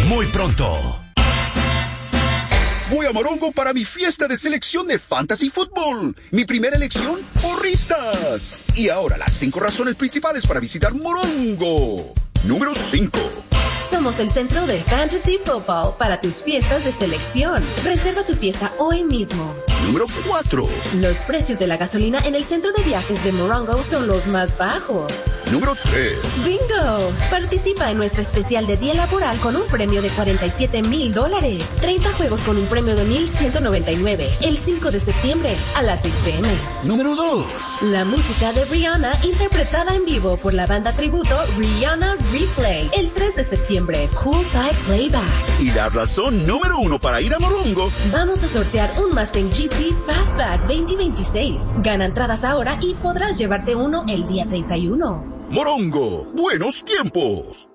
muy pronto. Voy a Morongo para mi fiesta de selección de Fantasy Football. Mi primera elección, porristas. Y ahora las 5 razones principales para visitar Morongo. Número 5. Somos el centro de Fantasy Football para tus fiestas de selección. Reserva tu fiesta hoy mismo. Número 4. Los precios de la gasolina en el centro de viajes de Morongo son los más bajos. Número 3. ¡Bingo! Participa en nuestro especial de día laboral con un premio de $47,000. 30 juegos con un premio de $1,199. El 5 de septiembre a las 6 p.m. Número 2. La música de Rihanna interpretada en vivo por la banda tributo Rihanna Replay. El 3 de septiembre. Poolside Playback. Y la razón número 1 para ir a Morongo. Vamos a sortear un Mustang GT Fastback 2026. Gana entradas ahora y podrás llevarte uno el día 31. Morongo, buenos tiempos.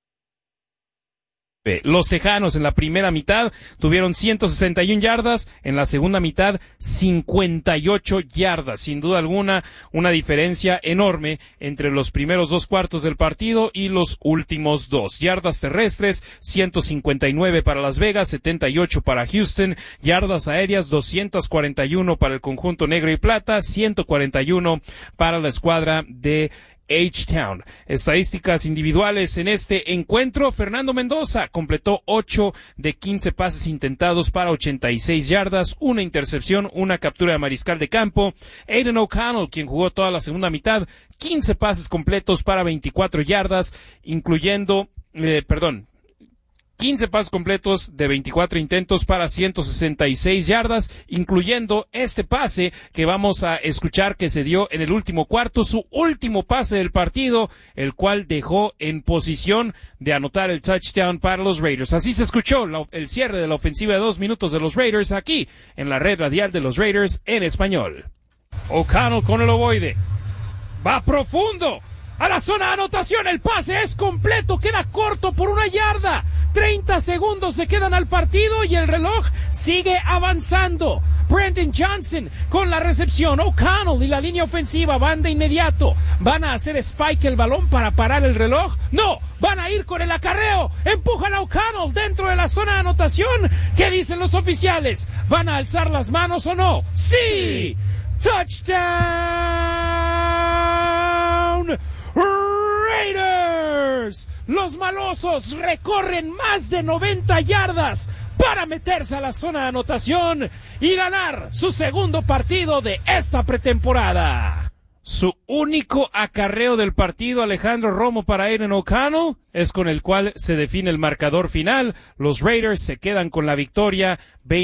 Los Tejanos en la primera mitad tuvieron 161 yardas, en la segunda mitad 58 yardas. Sin duda alguna, una diferencia enorme entre los primeros 2 cuartos del partido y los últimos 2. Yardas terrestres, 159 para Las Vegas, 78 para Houston. Yardas aéreas, 241 para el conjunto negro y plata, 141 para la escuadra de H-Town. Estadísticas individuales en este encuentro. Fernando Mendoza completó 8 de 15 pases intentados para 86 yardas, una intercepción, una captura de mariscal de campo. Aiden O'Connell, quien jugó toda la segunda mitad, 15 pases completos para 24 yardas, 15 pases completos de 24 intentos para 166 yardas, incluyendo este pase que vamos a escuchar que se dio en el último cuarto, su último pase del partido, el cual dejó en posición de anotar el touchdown para los Raiders. Así se escuchó el cierre de la ofensiva de 2 minutos de los Raiders aquí en la red radial de los Raiders en español. O'Connell con el ovoide. Va profundo. A la zona de anotación, el pase es completo, queda corto por 1 yarda. 30 segundos se quedan al partido y el reloj sigue avanzando. Brandon Johnson con la recepción. O'Connell y la línea ofensiva van de inmediato. ¿Van a hacer spike el balón para parar el reloj? No, van a ir con el acarreo. Empujan a O'Connell dentro de la zona de anotación. ¿Qué dicen los oficiales? ¿Van a alzar las manos o no? ¡Sí! ¡Touchdown! Raiders, los malosos recorren más de 90 yardas para meterse a la zona de anotación y ganar su segundo partido de esta pretemporada. Su único acarreo del partido, Alejandro Romo, para Aiden O'Connell, es con el cual se define el marcador final. Los Raiders se quedan con la victoria,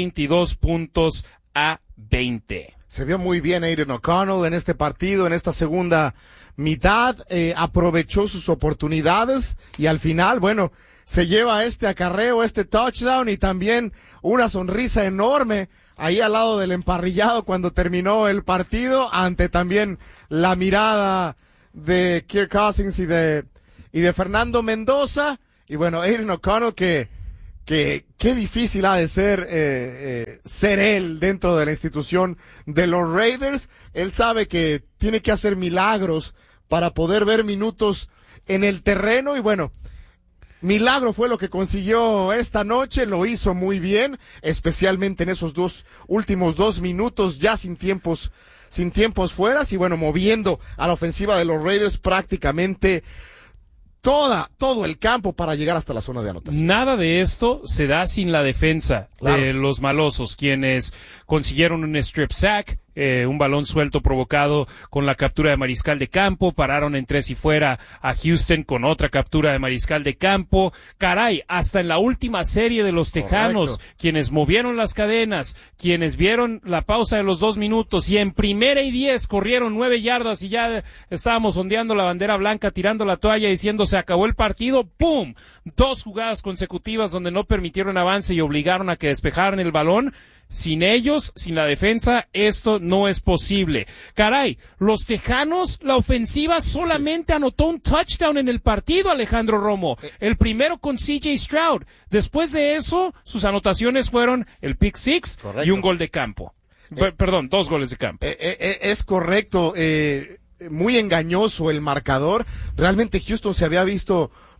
22-20. Se vio muy bien Aiden O'Connell en este partido, en esta segunda mitad, aprovechó sus oportunidades y al final, bueno, se lleva este acarreo, este touchdown y también una sonrisa enorme ahí al lado del emparrillado cuando terminó el partido, ante también la mirada de Kirk Cousins y de Fernando Mendoza. Y bueno, Aiden O'Connell que qué difícil ha de ser ser él dentro de la institución de los Raiders. Él sabe que tiene que hacer milagros para poder ver minutos en el terreno y bueno, milagro fue lo que consiguió esta noche, lo hizo muy bien, especialmente en esos últimos 2 minutos ya sin tiempos fueras y bueno, moviendo a la ofensiva de los Raiders prácticamente todo el campo para llegar hasta la zona de anotación. Nada de esto se da sin la defensa de los malosos, quienes consiguieron un strip sack, un balón suelto provocado con la captura de mariscal de campo, pararon en 3 y fuera a Houston con otra captura de mariscal de campo. Caray, hasta en la última serie de los Tejanos, quienes movieron las cadenas, quienes vieron la pausa de los 2 minutos y en 1st y 10 corrieron 9 yardas y ya estábamos ondeando la bandera blanca, tirando la toalla diciendo se acabó el partido. ¡Pum! 2 jugadas consecutivas donde no permitieron avance y obligaron a que despejaran el balón. Sin ellos, sin la defensa, esto no es posible. Caray, los Tejanos, la ofensiva solamente anotó un touchdown en el partido, Alejandro Romo. El primero con CJ Stroud. Después de eso, sus anotaciones fueron el pick six y un gol de campo. Perdón, 2 goles de campo. Es correcto, muy engañoso el marcador. Realmente Houston se había visto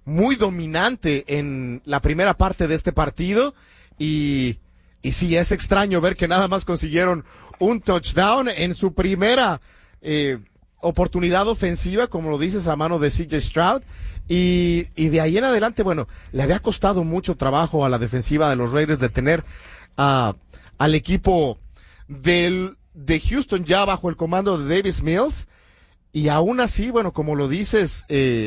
muy dominante en la primera parte de este partido y sí, es extraño ver que nada más consiguieron un touchdown en su primera oportunidad ofensiva, como lo dices, a mano de CJ Stroud, y de ahí en adelante, bueno, le había costado mucho trabajo a la defensiva de los Raiders detener al equipo de Houston ya bajo el comando de Davis Mills, y aún así, bueno, como lo dices,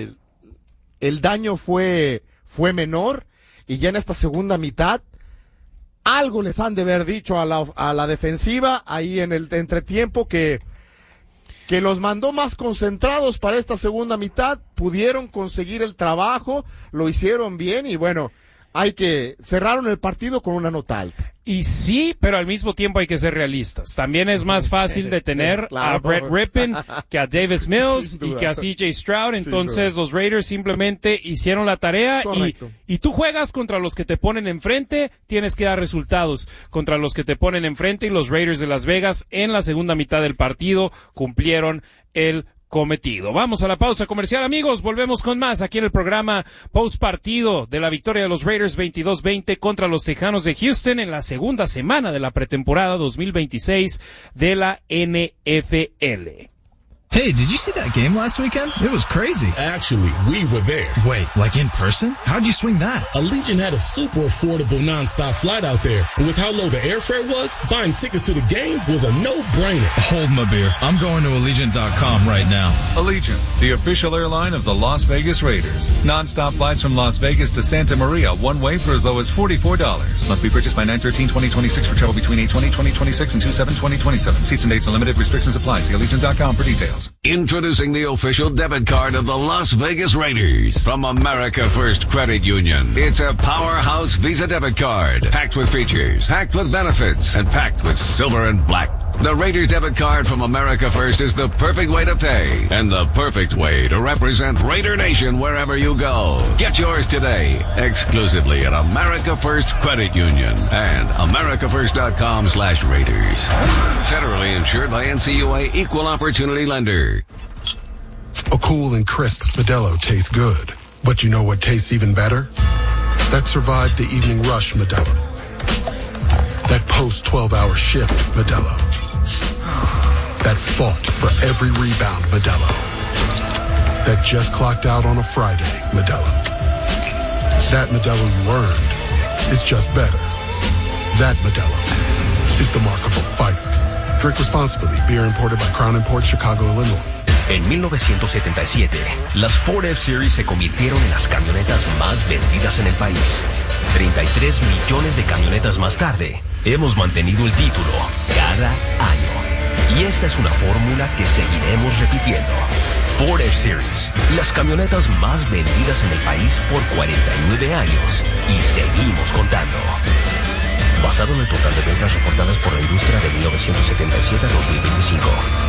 el daño fue menor, y ya en esta segunda mitad algo les han de haber dicho a la defensiva ahí en el entretiempo que los mandó más concentrados para esta segunda mitad, pudieron conseguir el trabajo, lo hicieron bien y bueno, cerraron el partido con una nota alta. Y sí, pero al mismo tiempo hay que ser realistas. También es más fácil detener a Brett Rypien que a Davis Mills y que a CJ Stroud. Entonces los Raiders simplemente hicieron la tarea y tú juegas contra los que te ponen enfrente, tienes que dar resultados contra los que te ponen enfrente, y los Raiders de Las Vegas en la segunda mitad del partido cumplieron el cometido. Vamos a la pausa comercial, amigos. Volvemos con más aquí en el programa post partido de la victoria de los Raiders 22-20 contra los Tejanos de Houston en la segunda semana de la pretemporada 2026 de la NFL. Hey, did you see that game last weekend? It was crazy. Actually, we were there. Wait, like in person? How'd you swing that? Allegiant had a super affordable nonstop flight out there. And with how low the airfare was, buying tickets to the game was a no-brainer. Hold my beer. I'm going to Allegiant.com right now. Allegiant, the official airline of the Las Vegas Raiders. Nonstop flights from Las Vegas to Santa Maria, one way for as low as $44. Must be purchased by 9/13/2026 for travel between 8/20/2026 and 2/7/2027. Seats and dates and limited restrictions apply. See Allegiant.com for details. Introducing the official debit card of the Las Vegas Raiders from America First Credit Union. It's a powerhouse Visa debit card, packed with features, packed with benefits, and packed with silver and black. The Raiders debit card from America First is the perfect way to pay and the perfect way to represent Raider Nation wherever you go. Get yours today, exclusively at America First Credit Union and americafirst.com/Raiders. Federally insured by NCUA Equal Opportunity Lender. A cool and crisp Modelo tastes good. But you know what tastes even better? That survived the evening rush Modelo. That post-12-hour shift Modelo. That fought for every rebound Modelo. That just clocked out on a Friday Modelo. That Modelo you earned is just better. That Modelo is the markable fighter. Drink responsibly. Beer imported by Crown Imports, Chicago, Illinois. En 1977, las Ford F-Series se convirtieron en las camionetas más vendidas en el país. 33 millones de camionetas más tarde, hemos mantenido el título cada año. Y esta es una fórmula que seguiremos repitiendo. Ford F-Series, las camionetas más vendidas en el país por 49 años. Y seguimos contando. Basado en el total de ventas reportadas por la industria de 1977 a 2025.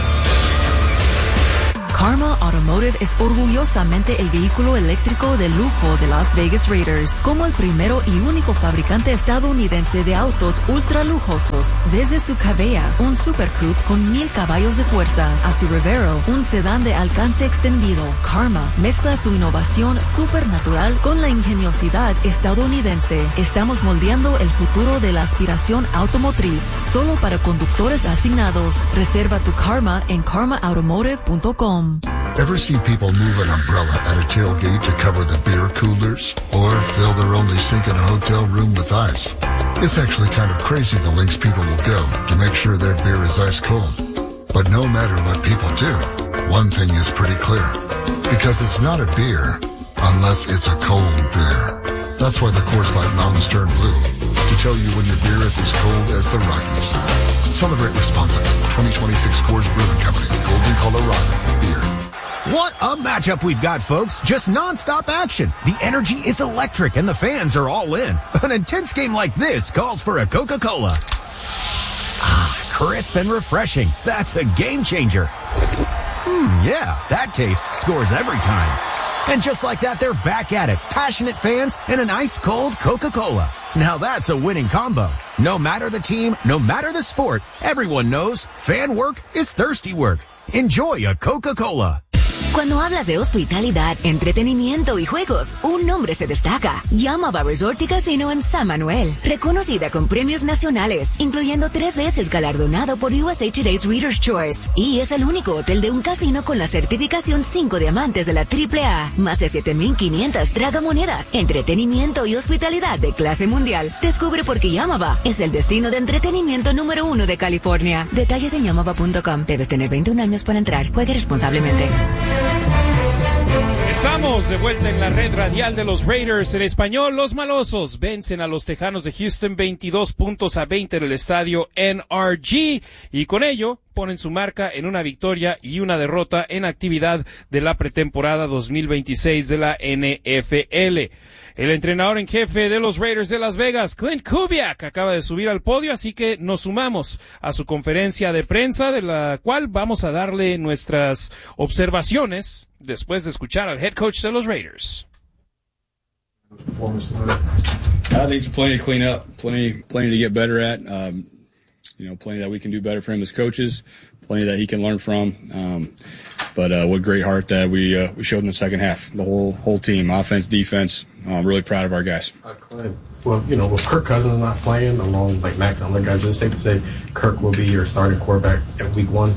Karma Automotive es orgullosamente el vehículo eléctrico de lujo de Las Vegas Raiders, como el primero y único fabricante estadounidense de autos ultra lujosos. Desde su Cabea, un Super Coupe con 1000 caballos de fuerza, a su Revero, un sedán de alcance extendido, Karma mezcla su innovación supernatural con la ingeniosidad estadounidense. Estamos moldeando el futuro de la aspiración automotriz, solo para conductores asignados. Reserva tu Karma en karmaautomotive.com. Ever see people move an umbrella at a tailgate to cover the beer coolers? Or fill their only sink in a hotel room with ice? It's actually kind of crazy the lengths people will go to make sure their beer is ice cold. But no matter what people do, one thing is pretty clear. Because it's not a beer unless it's a cold beer. That's why the Coors Light Mountains turn blue. To tell you when your beer is as cold as the Rockies. Celebrate responsibly. 2026 Coors Brewing Company, Golden, Colorado. Beer. What a matchup we've got, folks. Just non-stop action. The energy is electric and the fans are all in. An intense game like this calls for a Coca-Cola. Ah, crisp and refreshing. That's a game changer. Yeah, that taste scores every time. And just like that, they're back at it. Passionate fans and an ice-cold Coca-Cola. Now that's a winning combo. No matter the team, no matter the sport, everyone knows fan work is thirsty work. Enjoy a Coca-Cola. Cuando hablas de hospitalidad, entretenimiento y juegos, un nombre se destaca. Yamava Resort y Casino en San Manuel. Reconocida con premios nacionales, incluyendo 3 veces galardonado por USA Today's Reader's Choice. Y es el único hotel de un casino con la certificación 5 diamantes de la AAA. Más de 7,500 tragamonedas, entretenimiento y hospitalidad de clase mundial. Descubre por qué Yamava es el destino de entretenimiento número 1 de California. Detalles en yamava.com. Debes tener 21 años para entrar. Juegue responsablemente. Estamos de vuelta en la red radial de los Raiders. En español, los malosos vencen a los Tejanos de Houston 22-20 en el estadio NRG y con ello ponen su marca en una victoria y una derrota en actividad de la pretemporada 2026 de la NFL. El entrenador en jefe de los Raiders de Las Vegas, Clint Kubiak, acaba de subir al podio, así que nos sumamos a su conferencia de prensa, de la cual vamos a darle nuestras observaciones después de escuchar al head coach de los Raiders. I think there's plenty to clean up, plenty to get better at. Plenty that we can do better for him as coaches, plenty that he can learn from. But what great heart that we showed in the second half. The whole team, offense, defense. I'm really proud of our guys. Clint, well, with Kirk Cousins not playing, along like Max and other guys, is it safe to say Kirk will be your starting quarterback at week 1?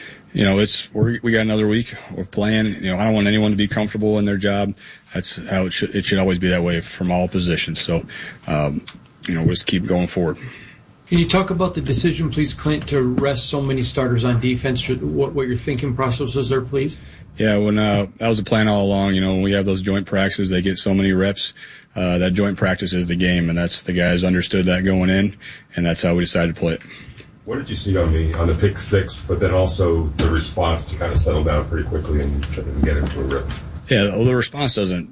We got another week. We're playing. I don't want anyone to be comfortable in their job. That's how it should always be that way from all positions. So, we'll just keep going forward. Can you talk about the decision, please, Clint, to rest so many starters on defense? What your thinking process was there, please? Yeah, that was the plan all along. When we have those joint practices, they get so many reps. That joint practice is the game, and that's the guys understood that going in, and that's how we decided to play it. What did you see on the pick six, but then also the response to kind of settle down pretty quickly and get into a rhythm? Yeah, the response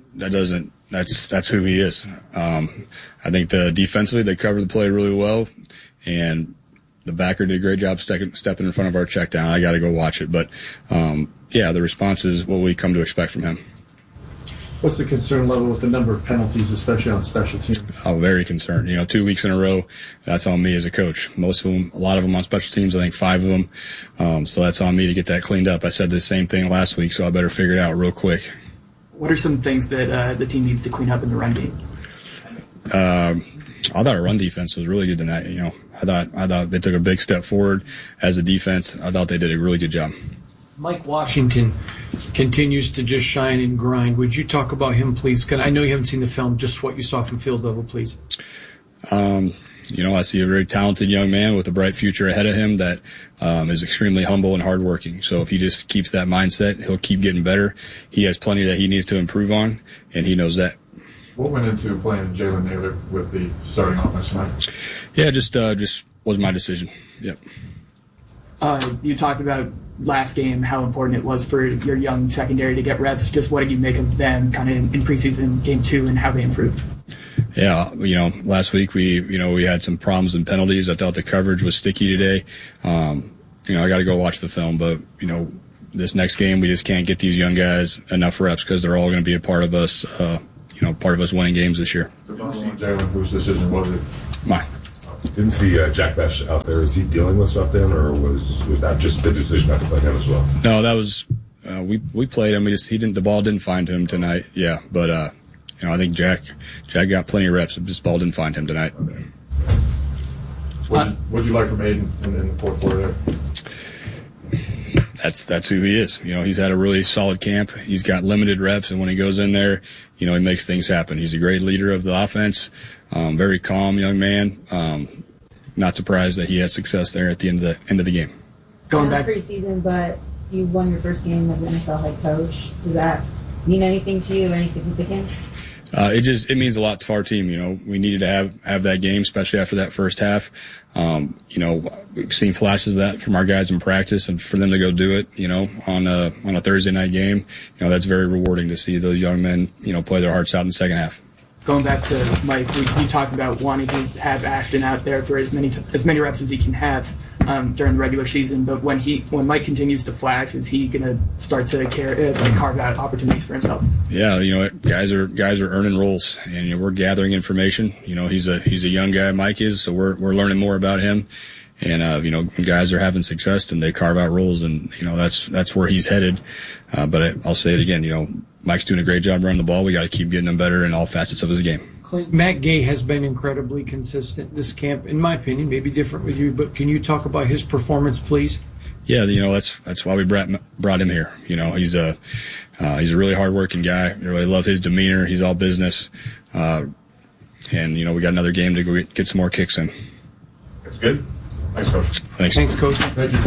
that's who he is. I think defensively they covered the play really well, and the backer did a great job stepping in front of our check down. I got to go watch it, but the response is what we come to expect from him. What's the concern level with the number of penalties, especially on special teams? I'm very concerned. 2 weeks in a row, that's on me as a coach. A lot of them on special teams, I think 5 of them. So that's on me to get that cleaned up. I said the same thing last week, so I better figure it out real quick. What are some things that the team needs to clean up in the run game? I thought our run defense was really good tonight. I thought they took a big step forward as a defense. I thought they did a really good job. Mike Washington continues to just shine and grind. Would you talk about him, please? I know you haven't seen the film, just what you saw from field level, please. I see a very talented young man with a bright future ahead of him that is extremely humble and hardworking. So if he just keeps that mindset, he'll keep getting better. He has plenty that he needs to improve on, and he knows that. What went into playing Jalen Naylor with the starting offense tonight? Yeah, just was my decision. Yep. You talked about last game how important it was for your young secondary to get reps. Just what did you make of them kind of in preseason game 2 and how they improved? Yeah, last week we had some problems in penalties. I thought the coverage was sticky today. I got to go watch the film, but this next game we just can't get these young guys enough reps because they're all going to be a part of us. Part of us winning games this year. Did you see Jalen, whose decision was it? Mine. Didn't see Jack Besh out there. Is he dealing with something, or was that just the decision not to play him as well? No, that was we played him. The ball didn't find him tonight. Yeah, but I think Jack got plenty of reps. This ball didn't find him tonight. Okay. What'd you like from Aiden in the fourth quarter there? That's who he is. He's had a really solid camp. He's got limited reps, and when he goes in there, he makes things happen. He's a great leader of the offense. Very calm young man. Not surprised that he had success there at the end of the game. Going back preseason, but you won your first game as an NFL head coach. Does that mean anything to you? Any significance? It means a lot to our team. We needed to have that game, especially after that first half. We've seen flashes of that from our guys in practice, and for them to go do it, on a Thursday night game, that's very rewarding to see those young men, play their hearts out in the second half. Going back to Mike, you talked about wanting to have Ashton out there for as many reps as he can have during the regular season. But when Mike continues to flash, is he going to start to carve out opportunities for himself? Yeah, guys are earning roles, and we're gathering information. He's a young guy, Mike is, so we're learning more about him, And, when guys are having success, then they carve out roles, and, that's where he's headed. But I'll say it again, Mike's doing a great job running the ball. We got to keep getting him better in all facets of his game. Clint, Matt Gay has been incredibly consistent this camp, in my opinion, maybe different with you, but can you talk about his performance, please? Yeah, that's why we brought him here. He's a really hardworking guy. I really love his demeanor. He's all business. And, we got another game to go get some more kicks in. That's good. Thanks, Coach. Thanks, Coach. Thank you.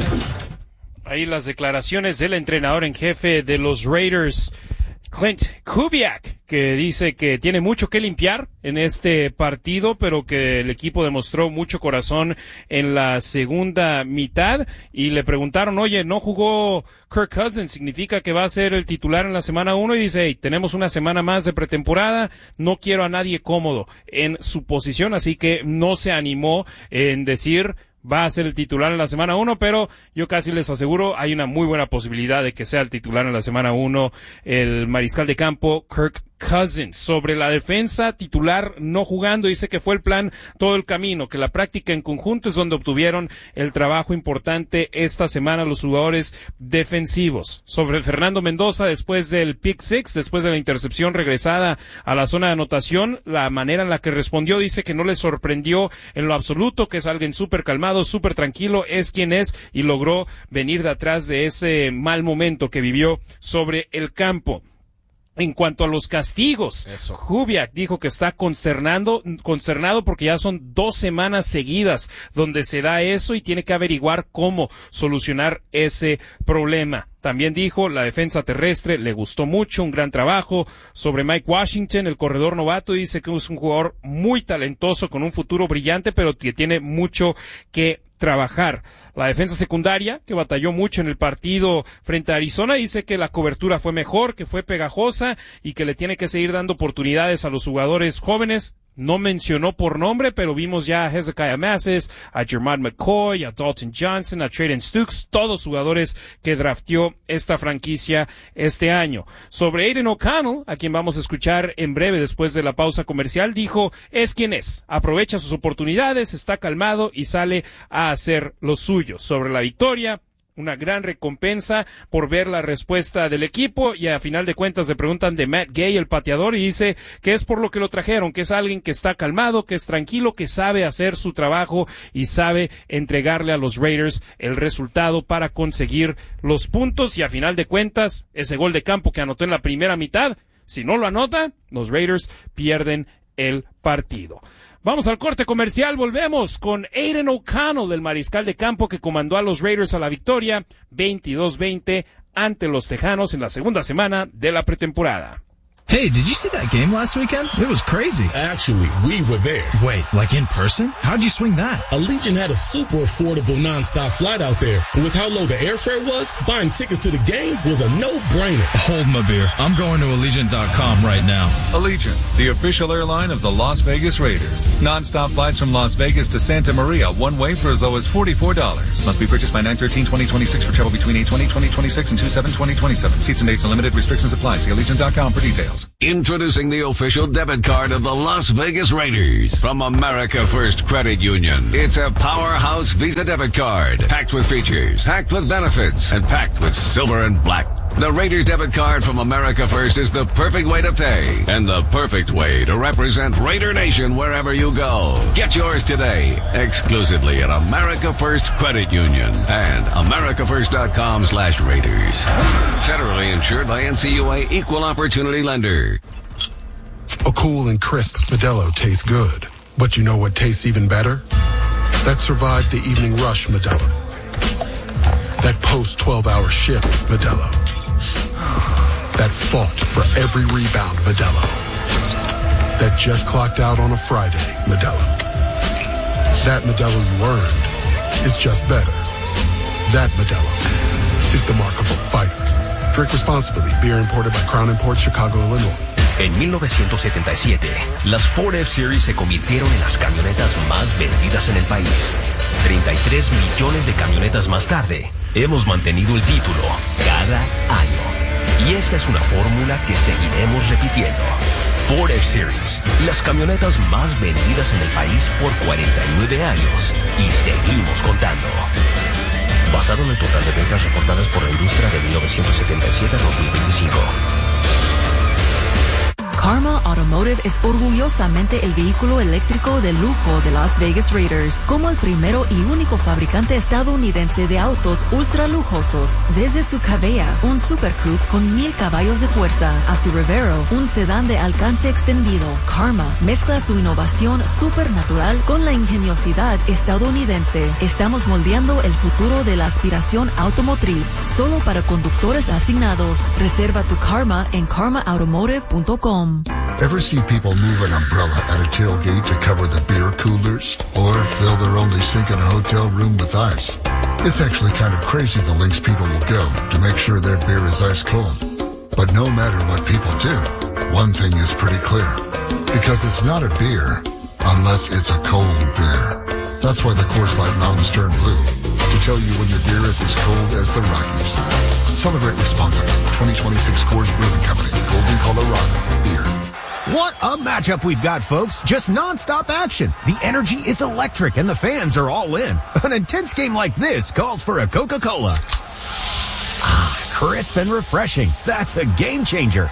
Ahí las declaraciones del entrenador en jefe de los Raiders, Clint Kubiak, que dice que tiene mucho que limpiar en este partido, pero que el equipo demostró mucho corazón en la segunda mitad. Y le preguntaron, oye, ¿no jugó Kirk Cousins? ¿Significa que va a ser el titular en la semana 1? Y dice, hey, tenemos una semana más de pretemporada, no quiero a nadie cómodo en su posición, así que no se animó en decir va a ser el titular en la semana 1, pero yo casi les aseguro, hay una muy buena posibilidad de que sea el titular en la semana 1 el mariscal de campo Kirk Cousins. Sobre la defensa, titular no jugando, dice que fue el plan todo el camino, que la práctica en conjunto es donde obtuvieron el trabajo importante esta semana los jugadores defensivos. Sobre Fernando Mendoza, después del pick six, después de la intercepción regresada a la zona de anotación, la manera en la que respondió, dice que no le sorprendió en lo absoluto, que es alguien súper calmado, súper tranquilo, es quien es, y logró venir de atrás de ese mal momento que vivió sobre el campo. En cuanto a los castigos, Kubiak dijo que está concernado porque ya son 2 semanas seguidas donde se da eso y tiene que averiguar cómo solucionar ese problema. También dijo, la defensa terrestre le gustó mucho, un gran trabajo. Sobre Mike Washington, el corredor novato, dice que es un jugador muy talentoso con un futuro brillante, pero que tiene mucho que trabajar. La defensa secundaria, que batalló mucho en el partido frente a Arizona, dice que la cobertura fue mejor, que fue pegajosa y que le tiene que seguir dando oportunidades a los jugadores jóvenes. No mencionó por nombre, pero vimos ya a Hezekiah Masses, a Jermad McCoy, a Dalton Johnson, a Trayden Stukes, todos jugadores que drafteó esta franquicia este año. Sobre Aiden O'Connell, a quien vamos a escuchar en breve después de la pausa comercial, dijo, es quien es, aprovecha sus oportunidades, está calmado y sale a hacer lo suyo. Sobre la victoria, una gran recompensa por ver la respuesta del equipo, y a final de cuentas le preguntan de Matt Gay, el pateador, y dice que es por lo que lo trajeron, que es alguien que está calmado, que es tranquilo, que sabe hacer su trabajo y sabe entregarle a los Raiders el resultado para conseguir los puntos. Y a final de cuentas, ese gol de campo que anotó en la primera mitad, si no lo anota, los Raiders pierden el partido. Vamos al corte comercial, volvemos con Aiden O'Connell, el mariscal de campo que comandó a los Raiders a la victoria 22-20 ante los Tejanos en la segunda semana de la pretemporada. Hey, did you see that game last weekend? It was crazy. Actually, we were there. Wait, like in person? How'd you swing that? Allegiant had a super affordable nonstop flight out there. And with how low the airfare was, buying tickets to the game was a no-brainer. Hold my beer. I'm going to Allegiant.com right now. Allegiant, the official airline of the Las Vegas Raiders. Nonstop flights from Las Vegas to Santa Maria, one way for as low as $44. Must be purchased by 9/13/2026 for travel between 8/20/2026 and 2/7/2027. Seats and dates and limited restrictions apply. See Allegiant.com for details. Introducing the official debit card of the Las Vegas Raiders from America First Credit Union. It's a powerhouse Visa debit card, packed with features, packed with benefits, and packed with silver and black. The Raiders debit card from America First is the perfect way to pay and the perfect way to represent Raider Nation wherever you go. Get yours today, exclusively at America First Credit Union and americafirst.com/Raiders. Federally insured by NCUA Equal Opportunity Lender. A cool and crisp Modelo tastes good. But you know what tastes even better? That survived the evening rush Modelo. That post-12-hour shift Modelo. That fought for every rebound Modelo. That just clocked out on a Friday Modelo. That Modelo you earned is just better. That Modelo is the Remarkable Fighter. Drink responsibly. Beer imported by Crown Imports, Chicago, Illinois. En 1977, las Ford F-Series se convirtieron en las camionetas más vendidas en el país. 33 millones de camionetas más tarde, hemos mantenido el título cada año. Y esta es una fórmula que seguiremos repitiendo. Ford F-Series, las camionetas más vendidas en el país por 49 años. Y seguimos contando. Basado en el total de ventas reportadas por la industria de 1977 a 2025. Karma Automotive es orgullosamente el vehículo eléctrico de lujo de Las Vegas Raiders, como el primero y único fabricante estadounidense de autos ultra lujosos. Desde su Cabella, un Super Coupe con 1000 caballos de fuerza, a su Revero, un sedán de alcance extendido, Karma mezcla su innovación supernatural con la ingeniosidad estadounidense. Estamos moldeando el futuro de la aspiración automotriz, solo para conductores asignados. Reserva tu Karma en karmaautomotive.com. Ever see people move an umbrella at a tailgate to cover the beer coolers? Or fill their only sink in a hotel room with ice? It's actually kind of crazy the lengths people will go to make sure their beer is ice cold. But no matter what people do, one thing is pretty clear. Because it's not a beer unless it's a cold beer. That's why the Coors Light Mountains turn blue. To tell you when your beer is as cold as the Rockies. Celebrate responsibly. 2026 Coors Brewing Company. Golden, Colorado. Beer. What a matchup we've got, folks. Just nonstop action. The energy is electric and the fans are all in. An intense game like this calls for a Coca-Cola. Ah, crisp and refreshing. That's a game changer.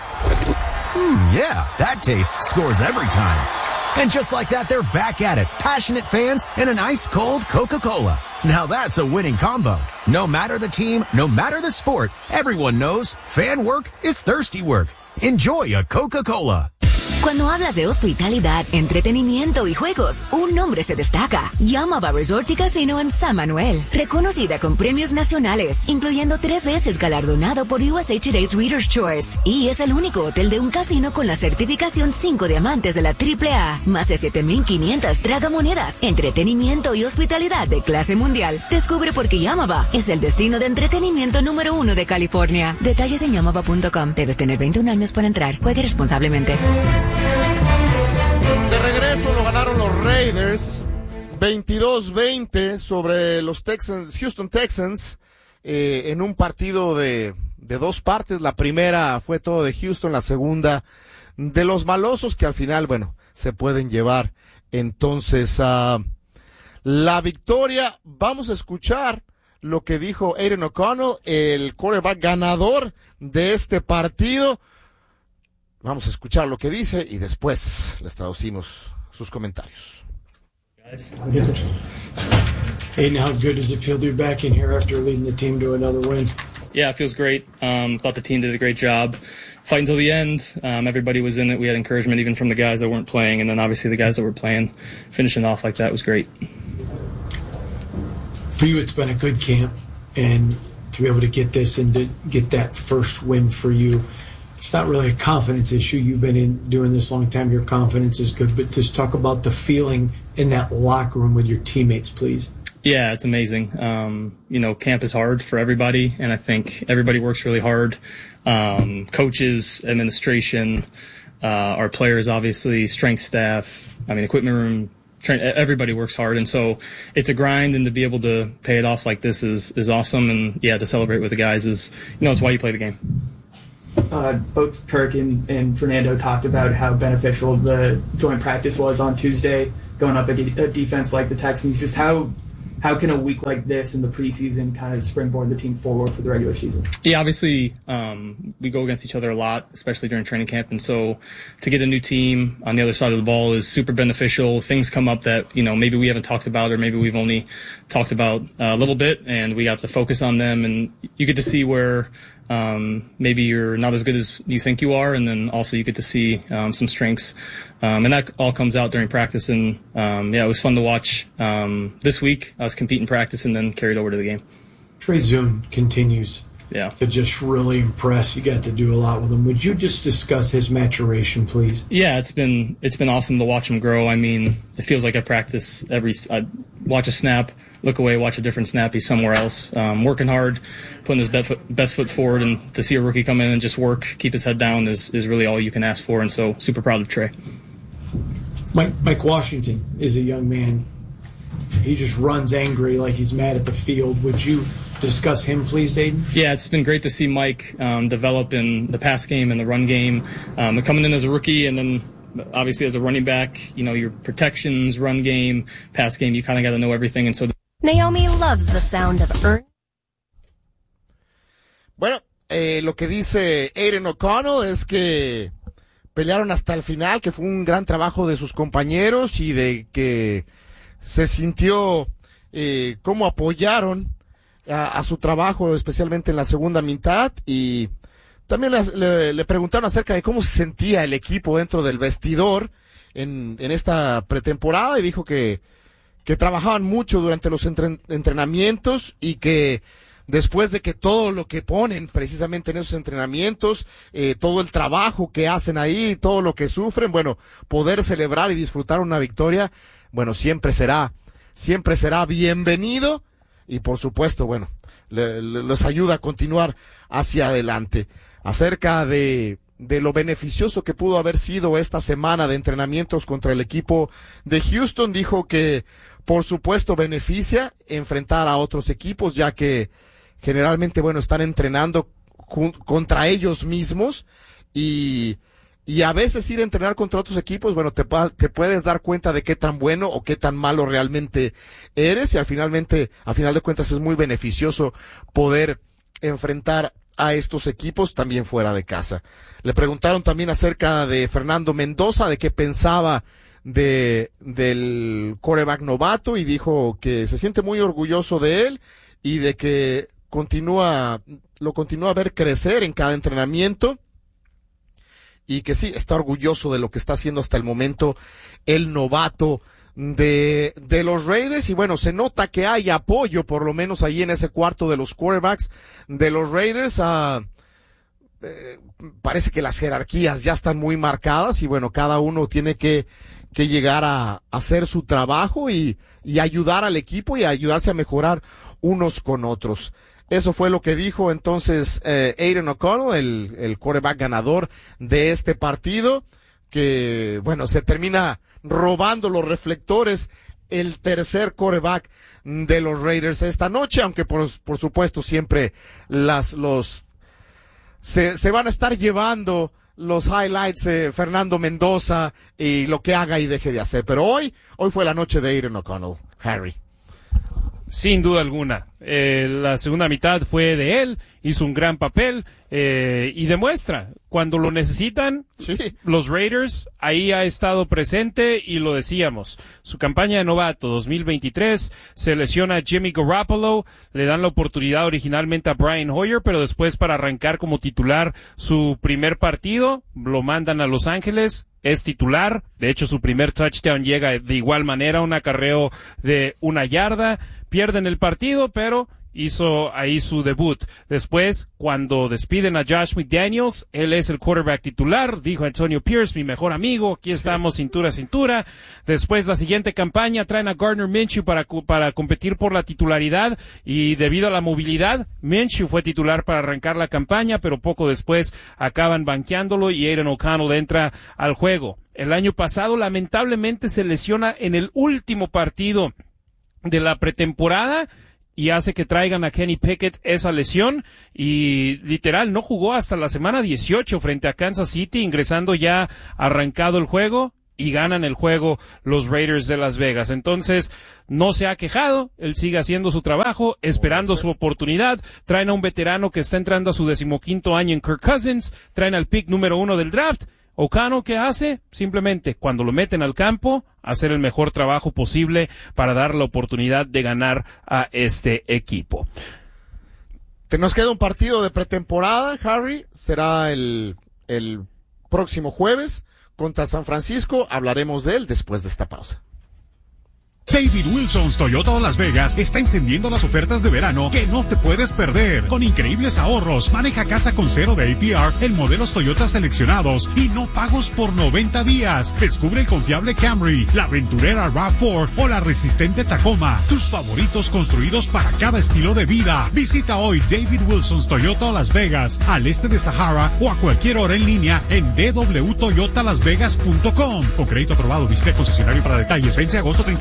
Yeah, that taste scores every time. And just like that, they're back at it. Passionate fans and an ice-cold Coca-Cola. Now that's a winning combo. No matter the team, no matter the sport, everyone knows fan work is thirsty work. Enjoy a Coca-Cola. Cuando hablas de hospitalidad, entretenimiento y juegos, un nombre se destaca. Yamava Resort y Casino en San Manuel. Reconocida con premios nacionales, incluyendo 3 veces galardonado por USA Today's Reader's Choice. Y es el único hotel de un casino con la certificación 5 diamantes de la AAA. Más de 7,500 tragamonedas. Entretenimiento y hospitalidad de clase mundial. Descubre por qué Yamava es el destino de entretenimiento número 1 de California. Detalles en yamava.com. Debes tener 21 años para entrar. Juegue responsablemente. De regreso lo ganaron los Raiders 22-20 sobre los Houston Texans en un partido de 2 partes. La primera fue todo de Houston, la segunda de los malosos, que al final, bueno, se pueden llevar entonces a la victoria. Vamos a escuchar lo que dijo Aidan O'Connell, el quarterback ganador de este partido. Vamos a escuchar lo que dice y después les traducimos sus comentarios. Aiden, how good does it feel to be back in here after leading the team to another win? Yeah, it feels great. Thought the team did a great job. Fighting until the end. Everybody was in it. We had encouragement even from the guys that weren't playing, and then obviously the guys that were playing, finishing off like that was great. For you, it's been a good camp, and to be able to get this and to get that first win for you, it's not really a confidence issue. You've been doing this a long time. Your confidence is good, but just talk about the feeling in that locker room with your teammates, please. Yeah, it's amazing. Camp is hard for everybody, and I think everybody works really hard. Coaches, administration, our players, obviously, strength staff, equipment room, everybody works hard, and so it's a grind, and to be able to pay it off like this is awesome, and yeah, to celebrate with the guys is, it's why you play the game. Both Kirk and Fernando talked about how beneficial the joint practice was on Tuesday, going up against a defense like the Texans. Just how can a week like this in the preseason kind of springboard the team forward for the regular season? Yeah, obviously we go against each other a lot, especially during training camp, and so to get a new team on the other side of the ball is super beneficial. Things come up that maybe we haven't talked about, or maybe we've only talked about a little bit, and we have to focus on them, and you get to see where maybe you're not as good as you think you are, and then also you get to see some strengths, and that all comes out during practice, and it was fun to watch this week, us compete in practice and then carry it over to the game. Trey Zune continues to just really impress. You got to do a lot with him. Would you just discuss his maturation, please? Yeah, it's been awesome to watch him grow. It feels like I practice I watch a snap, look away, watch a different snap, he's somewhere else. Working hard, putting his best foot forward, and to see a rookie come in and just work, keep his head down is really all you can ask for, and so super proud of Trey. Mike Washington is a young man. he just runs angry like he's mad at the field. Would you discuss him, please, Aiden? Yeah, it's been great to see Mike develop in the pass game and the run game. Coming in as a rookie and then obviously as a running back, your protections, run game, pass game, you kind of got to know everything. And so Naomi loves the sound of Bueno, lo que dice Aiden O'Connell es que pelearon hasta el final, que fue un gran trabajo de sus compañeros y de que se sintió cómo apoyaron a su trabajo, especialmente en la segunda mitad, y también le preguntaron acerca de cómo se sentía el equipo dentro del vestidor en esta pretemporada, y dijo que trabajaban mucho durante los entrenamientos y que después de que todo lo que ponen precisamente en esos entrenamientos, todo el trabajo que hacen ahí, todo lo que sufren, bueno, poder celebrar y disfrutar una victoria, bueno, siempre será bienvenido y por supuesto, bueno, les ayuda a continuar hacia adelante. Acerca de lo beneficioso que pudo haber sido esta semana de entrenamientos contra el equipo de Houston, dijo que por supuesto beneficia enfrentar a otros equipos, ya que generalmente, bueno, están entrenando contra ellos mismos y a veces ir a entrenar contra otros equipos, bueno, te puedes dar cuenta de qué tan bueno o qué tan malo realmente eres, y a final de cuentas es muy beneficioso poder enfrentar a estos equipos también fuera de casa. Le preguntaron también acerca de Fernando Mendoza, de qué pensaba del quarterback novato, y dijo que se siente muy orgulloso de él y de que lo continúa a ver crecer en cada entrenamiento, y que sí, está orgulloso de lo que está haciendo hasta el momento el novato de los Raiders. Y bueno, se nota que hay apoyo, por lo menos ahí en ese cuarto de los quarterbacks de los Raiders. Parece que las jerarquías ya están muy marcadas y bueno, cada uno tiene que llegar a hacer su trabajo y ayudar al equipo y ayudarse a mejorar unos con otros. Eso fue lo que dijo entonces Aiden O'Connell, el quarterback ganador de este partido, que bueno, se termina robando los reflectores el tercer quarterback de los Raiders esta noche, aunque por supuesto siempre se van a estar llevando los highlights Fernando Mendoza y lo que haga y deje de hacer. Pero hoy fue la noche de Aiden O'Connell, Harry. Sin duda alguna. La segunda mitad fue de él, hizo un gran papel y demuestra, cuando lo necesitan, sí, los Raiders, ahí ha estado presente y lo decíamos. Su campaña de novato 2023, se lesiona a Jimmy Garoppolo, le dan la oportunidad originalmente a Brian Hoyer, pero después para arrancar como titular su primer partido, lo mandan a Los Ángeles. Es titular, de hecho su primer touchdown llega de igual manera, un acarreo de 1 yarda, pierden el partido, pero hizo ahí su debut. Después, cuando despiden a Josh McDaniels, él es el quarterback titular, dijo Antonio Pierce, mi mejor amigo, aquí estamos cintura a cintura. Después, la siguiente campaña, traen a Gardner Minshew para competir por la titularidad, y debido a la movilidad, Minshew fue titular para arrancar la campaña, pero poco después acaban banqueándolo y Aiden O'Connell entra al juego. El año pasado, lamentablemente, se lesiona en el último partido de la pretemporada y hace que traigan a Kenny Pickett esa lesión, y literal no jugó hasta la semana 18 frente a Kansas City, ingresando ya arrancado el juego, y ganan el juego los Raiders de Las Vegas. Entonces no se ha quejado, él sigue haciendo su trabajo, esperando su oportunidad. Traen a un veterano que está entrando a su 15º año en Kirk Cousins, traen al pick número 1 del draft. O'Connell, ¿qué hace? Simplemente, cuando lo meten al campo, hacer el mejor trabajo posible para dar la oportunidad de ganar a este equipo. Nos queda un partido de pretemporada, Harry. Será el próximo jueves contra San Francisco. Hablaremos de él después de esta pausa. David Wilson's Toyota Las Vegas está encendiendo las ofertas de verano que no te puedes perder. Con increíbles ahorros, maneja casa con 0 de APR en modelos Toyota seleccionados y no pagos por 90 días. Descubre el confiable Camry, la aventurera RAV4 o la resistente Tacoma. Tus favoritos construidos para cada estilo de vida. Visita hoy David Wilson's Toyota Las Vegas, al este de Sahara, o a cualquier hora en línea en www.toyotalasvegas.com. Con crédito aprobado, visite concesionario para detalles. Vence agosto 31, 2023.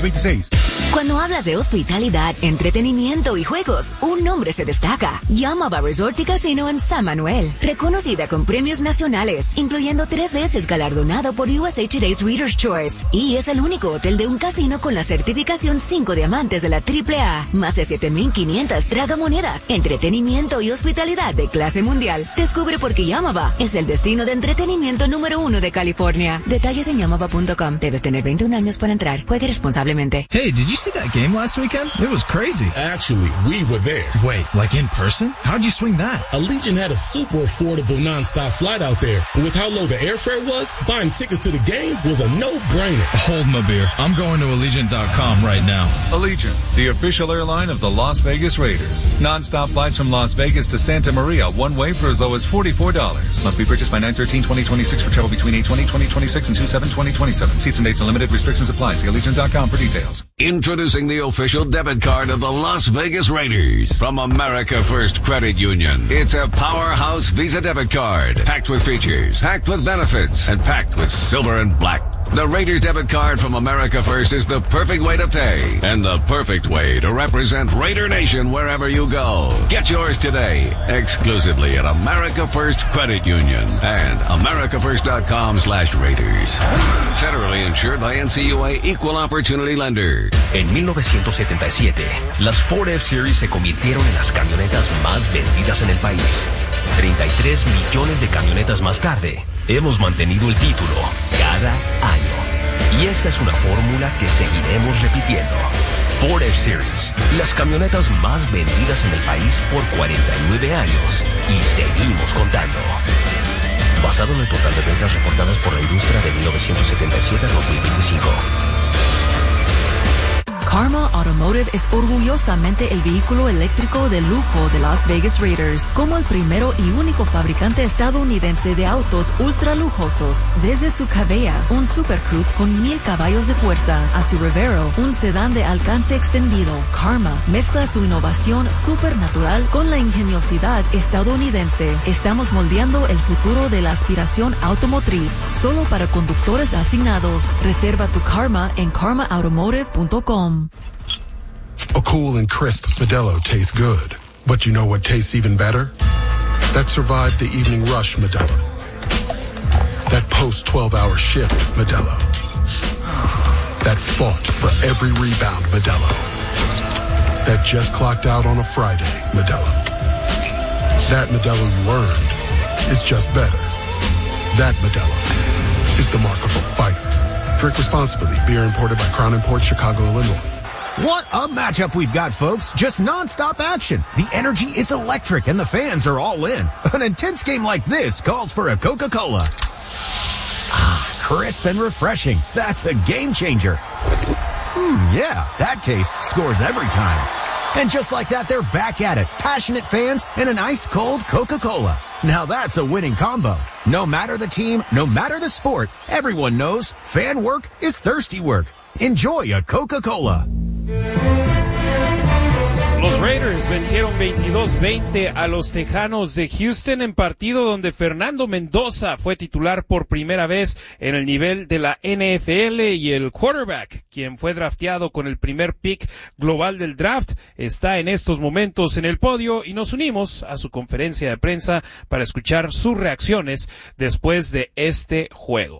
2026. Cuando hablas de hospitalidad, entretenimiento y juegos, un nombre se destaca. Yamaba Resort y Casino en San Manuel. Reconocida con premios nacionales, incluyendo 3 veces galardonado por USA Today's Reader's Choice. Y es el único hotel de un casino con la certificación 5 diamantes de la AAA. Más de 7,500 tragamonedas, entretenimiento y hospitalidad de clase mundial. Descubre por qué Yamaba es el destino de entretenimiento número 1 de California. Detalles en yamaba.com. Debes tener 21 años para entrar. Juegue responsablemente. Hey, did you see that game last weekend? It was crazy. Actually, we were there. Wait, like in person? How'd you swing that? Allegiant had a super affordable nonstop flight out there. And with how low the airfare was, buying tickets to the game was a no-brainer. Hold my beer. I'm going to Allegiant.com right now. Allegiant, the official airline of the Las Vegas Raiders. Non-stop flights from Las Vegas to Santa Maria, one way for as low as $44. Must be purchased by 9/13/2026 for travel between 8/20/2026 and 2/7/2027. Seats and dates and limited restrictions apply. See Allegiant.com for details. Introducing the official debit card of the Las Vegas Raiders from America First Credit Union. It's a powerhouse Visa debit card, packed with features, packed with benefits, and packed with silver and black. The Raiders debit card from America First is the perfect way to pay and the perfect way to represent Raider Nation wherever you go. Get yours today, exclusively at America First Credit Union and americafirst.com/Raiders. Federally insured by NCUA Equal Opportunity Lender. En 1977, las Ford F-Series se convirtieron en las camionetas más vendidas en el país. 33 millones de camionetas más tarde, hemos mantenido el título cada año. Y esta es una fórmula que seguiremos repitiendo. Ford F-Series, las camionetas más vendidas en el país por 49 años. Y seguimos contando. Basado en el total de ventas reportadas por la industria de 1977 a 2025. Karma Automotive es orgullosamente el vehículo eléctrico de lujo de Las Vegas Raiders, como el primero y único fabricante estadounidense de autos ultra lujosos. Desde su Cabella, un Super Coupe con 1000 caballos de fuerza, a su Revero, un sedán de alcance extendido, Karma mezcla su innovación supernatural con la ingeniosidad estadounidense. Estamos moldeando el futuro de la aspiración automotriz, solo para conductores asignados. Reserva tu Karma en karmaautomotive.com. A cool and crisp Modelo tastes good. But you know what tastes even better? That survived the evening rush Modelo. That post 12-hour shift Modelo. That fought for every rebound Modelo. That just clocked out on a Friday Modelo. That Modelo you earned is just better. That Modelo is the mark of a fighter. Drink responsibly. Beer imported by Crown Imports, Chicago, Illinois. What a matchup we've got, folks. Just nonstop action. The energy is electric and the fans are all in. An intense game like this calls for a Coca-Cola. Ah, crisp and refreshing. That's a game changer. Yeah, that taste scores every time. And just like that, they're back at it. Passionate fans and an ice-cold Coca-Cola. Now that's a winning combo. No matter the team, no matter the sport, everyone knows fan work is thirsty work. Enjoy a Coca-Cola. Los Raiders vencieron 22-20 a los Tejanos de Houston en partido donde Fernando Mendoza fue titular por primera vez en el nivel de la NFL y el quarterback, quien fue drafteado con el primer pick global del draft, está en estos momentos en el podio y nos unimos a su conferencia de prensa para escuchar sus reacciones después de este juego.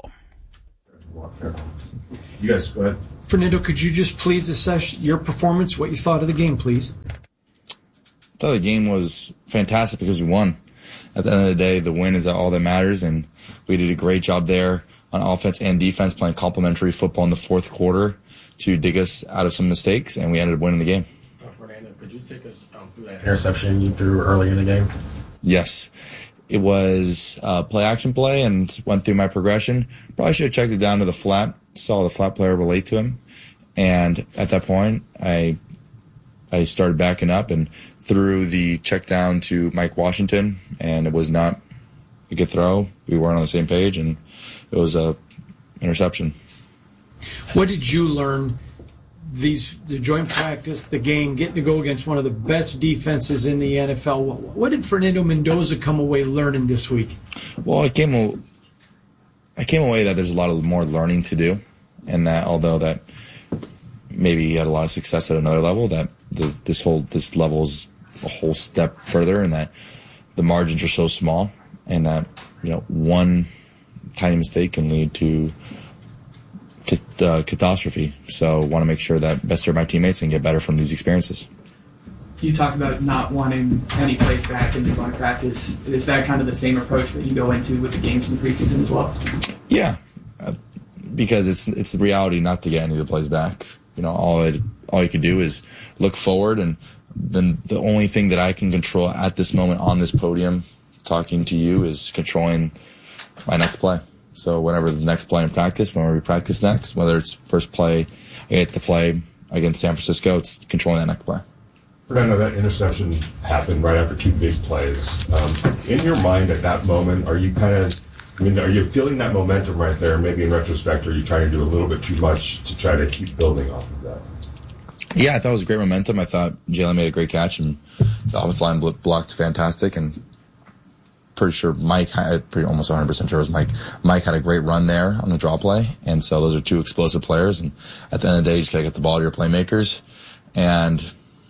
You guys, go ahead. Fernando, could you just please assess your performance, what you thought of the game, please? I thought the game was fantastic because we won. At the end of the day, the win is all that matters, and we did a great job there on offense and defense, playing complementary football in the fourth quarter to dig us out of some mistakes, and we ended up winning the game. Fernando, could you take us through that interception you threw early in the game? Yes. It was play-action play and went through my progression. Probably should have checked it down to the flat, saw the flat player relate to him, and at that point, I started backing up and threw the check down to Mike Washington, and it was not a good throw. We weren't on the same page, and it was a interception. What did you learn, the joint practice, the game, getting to go against one of the best defenses in the NFL? What did Fernando Mendoza come away learning this week? Well, I came away that there's a lot of more learning to do, and that although that maybe he had a lot of success at another level, that this level is a whole step further, and that the margins are so small, and that one tiny mistake can lead to catastrophe. So I want to make sure that best serve my teammates and get better from these experiences. You talked about not wanting any plays back and going to practice. Is that kind of the same approach that you go into with the games in the preseason as well? Yeah, because it's the reality not to get any of the plays back. All you can do is look forward, and then the only thing that I can control at this moment on this podium, talking to you, is controlling my next play. So whenever the next play in practice, whenever we practice next, whether it's first play I get to play against San Francisco, it's controlling that next play. Fernando, that interception happened right after two big plays. In your mind at that moment, are you feeling that momentum right there? Maybe in retrospect, are you trying to do a little bit too much to try to keep building off of that? Yeah, I thought it was great momentum. I thought Jalen made a great catch, and the offensive line blocked fantastic, and pretty sure almost 100% sure it was Mike. Mike had a great run there on the draw play, and so those are two explosive players, and at the end of the day, you just got to get the ball to your playmakers, and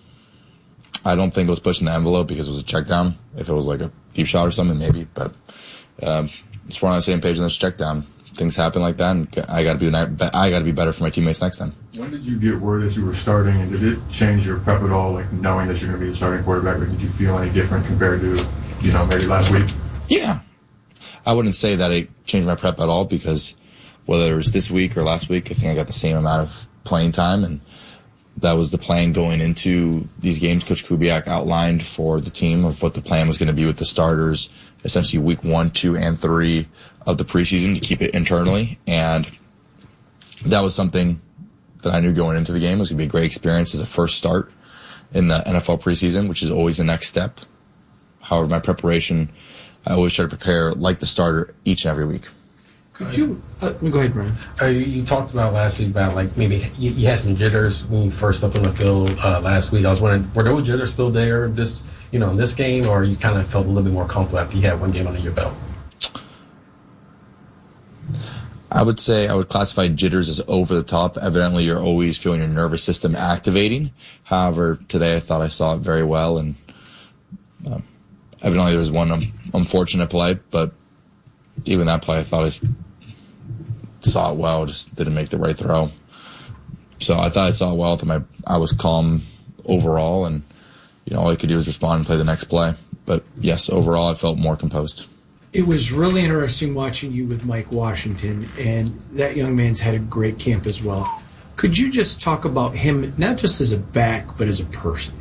I don't think it was pushing the envelope because it was a check down. If it was like a deep shot or something, maybe, but just we're on the same page on this check down. Things happen like that, and I got to be better for my teammates next time. When did you get word that you were starting, and did it change your prep at all, like knowing that you're going to be the starting quarterback? Or did you feel any different compared to, maybe last week? Yeah. I wouldn't say that it changed my prep at all, because whether it was this week or last week, I think I got the same amount of playing time, and that was the plan going into these games. Coach Kubiak outlined for the team of what the plan was going to be with the starters, essentially week 1, 2, and 3 of the preseason, to keep it internally. And that was something that I knew going into the game was going to be a great experience as a first start in the NFL preseason, which is always the next step. However, my preparation, I always try to prepare like the starter each and every week. Could you go ahead, Brian? You talked about last week about like maybe you had some jitters when you first stepped on the field last week. I was wondering, were those jitters still there in this game, or you kind of felt a little bit more comfortable after you had one game under your belt? I would say I would classify jitters as over the top. Evidently, you're always feeling your nervous system activating. However, today I thought I saw it very well, and evidently there was one unfortunate play, but even that play I thought I saw it well, just didn't make the right throw. So I thought I saw it well. I was calm overall, and all I could do was respond and play the next play. But yes, overall I felt more composed. It was really interesting watching you with Mike Washington, and that young man's had a great camp as well. Could you just talk about him, not just as a back, but as a person?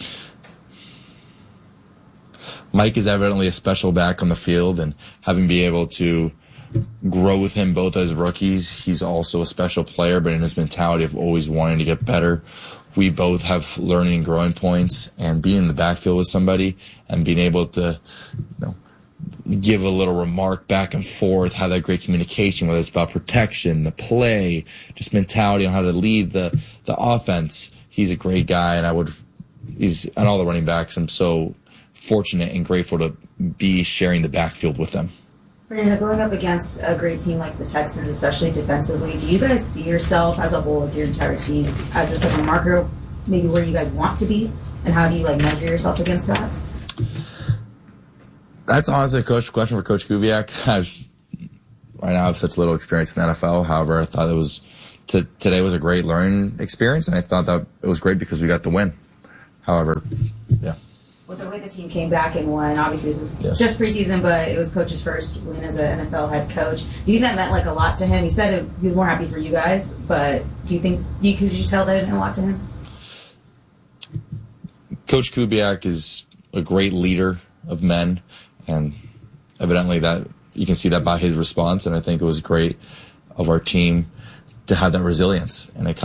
Mike is evidently a special back on the field, and having been able to grow with him both as rookies, he's also a special player, but in his mentality of always wanting to get better. We both have learning and growing points, and being in the backfield with somebody and being able to, give a little remark back and forth, have that great communication, whether it's about protection, the play, just mentality on how to lead the offense. He's a great guy, and and all the running backs, I'm so fortunate and grateful to be sharing the backfield with them. Fernando, going up against a great team like the Texans, especially defensively, do you guys see yourself as a whole, like your entire team, as a second marker, maybe where you guys want to be, and how do you measure yourself against that? That's honestly a question for Coach Kubiak. Right now I have such little experience in the NFL. However, I thought today was a great learning experience, and I thought that it was great because we got the win. However, yeah. With the way the team came back and won, obviously this was just preseason, but it was Coach's first win as an NFL head coach. Do you think that meant a lot to him? He said he was more happy for you guys, but do you think could you tell that it meant a lot to him? Coach Kubiak is a great leader of men, and evidently that you can see that by his response. And I think it was great of our team to have that resilience, and it comes